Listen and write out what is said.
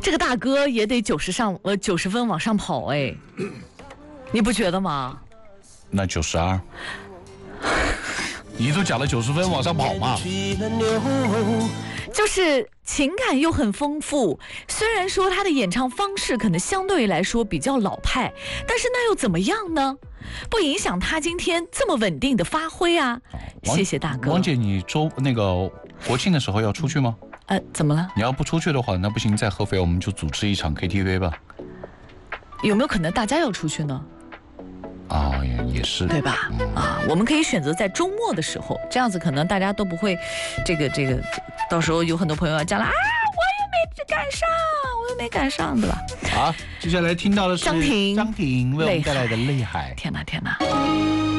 这个大哥也得90分往上跑哎，你不觉得吗？ 那92，你都讲了90分往上跑嘛。 就是情感又很丰富，虽然说他的演唱方式可能相对来说比较老派，但是那又怎么样呢？不影响他今天这么稳定的发挥啊！谢谢大哥。 王姐，你国庆的时候要出去吗？ 怎么了？ 你要不出去的话，那不行，在合肥我们就组织一场 KTV 吧。 有没有可能大家要出去呢？ 也是， 对吧？我们可以选择在周末的时候，这样子可能大家都不会，这个，到时候有很多朋友要讲了我又没赶上，对吧？ 好，接下来听到的是张庭为我们带来的《泪海》。 天哪！